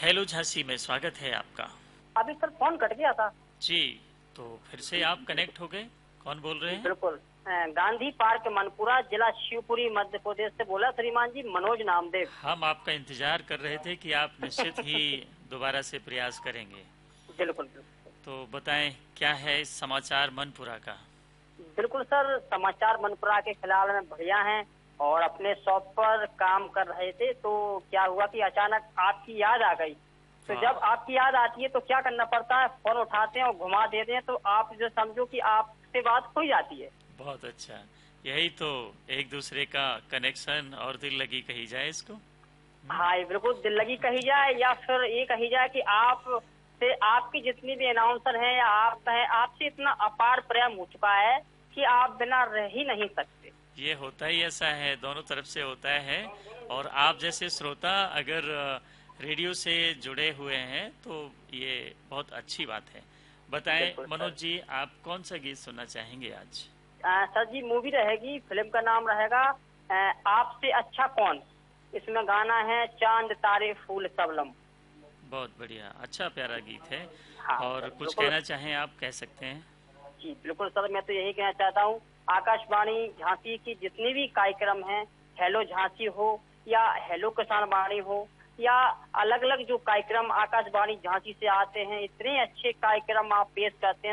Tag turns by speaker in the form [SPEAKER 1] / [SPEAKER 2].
[SPEAKER 1] Hello Jhansi में स्वागत है आपका।
[SPEAKER 2] अभी सर फोन कट गया था।
[SPEAKER 1] जी, तो फिर से आप कनेक्ट हो गए। कौन बोल रहे हैं?
[SPEAKER 2] बिल्कुल। गांधी पार्क मनपुरा, जिला शिवपुरी, मध्य प्रदेश से बोला श्रीमान जी, मनोज नामदेव।
[SPEAKER 1] हम आपका इंतजार कर रहे थे कि आप निश्चित ही दोबारा से प्रयास करेंगे।
[SPEAKER 2] बिल्कुल बिल्कुल।
[SPEAKER 1] तो बताएं क्या है इस समाचार मनपुरा का।
[SPEAKER 2] बिल्कुल सर, समाचार मनपुरा के फिलहाल में बढ़िया हैं और अपने शॉप पर काम कर रहे थे तो क्या हुआ कि अचानक आपकी याद आ गई। तो
[SPEAKER 1] वाह,
[SPEAKER 2] जब आपकी याद आती है तो क्या करना पड़ता है, फोन उठाते हैं और घुमा देते हैं, तो आप जो समझो कि आपसे बात हो जाती है।
[SPEAKER 1] बहुत अच्छा। यही तो एक दूसरे का कनेक्शन और दिल लगी कही जाए इसको।
[SPEAKER 2] हाँ, ये बिल्कुल दिल लगी कही जाए या फिर ये कही जाए कि आप से आपकी जितनी भी अनाउंसर हैं या आप हैं, आपसे इतना अपार प्रेम हो चुका है कि आप बिना रह ही नहीं सकते।
[SPEAKER 1] ये होता ही ऐसा है, दोनों तरफ से होता है। और आप जैसे श्रोता अगर रेडियो से जुड़े हुए हैं तो ये बहुत अच्छी बात है। बताएं
[SPEAKER 2] बिल्कुल सर।
[SPEAKER 1] मनोज जी, आप कौन सा गीत सुनना चाहेंगे आज?
[SPEAKER 2] सर जी, मूवी रहेगी, फिल्म का नाम रहेगा आपसे अच्छा कौन। इसमें गाना है चांद तारे फूल सबलम।
[SPEAKER 1] बहुत बढ़िया, अच्छा प्यारा गीत है।
[SPEAKER 2] हाँ
[SPEAKER 1] और
[SPEAKER 2] सर
[SPEAKER 1] कुछ
[SPEAKER 2] बिल्कुल।
[SPEAKER 1] कहना चाहें आप कह सकते हैं।
[SPEAKER 2] जी बिल्कुल सर, मैं तो यही कहना चाहता हूँ, आकाशवाणी झांसी की जितनी भी कार्यक्रम हैं, हेलो झांसी हो या हेलो किसान वाणी हो या अलग अलग जो कार्यक्रम आकाशवाणी झांसी से आते हैं, इतने अच्छे कार्यक्रम आप पेश करते हैं।